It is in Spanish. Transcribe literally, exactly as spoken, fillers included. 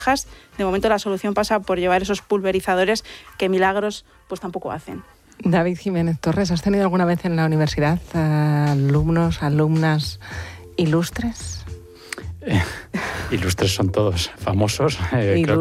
De momento la solución pasa por llevar esos pulverizadores que milagros pues tampoco hacen. David Jiménez Torres, ¿has tenido alguna vez en la universidad uh, alumnos, alumnas ilustres? Eh, ilustres son todos, famosos. Eh, creo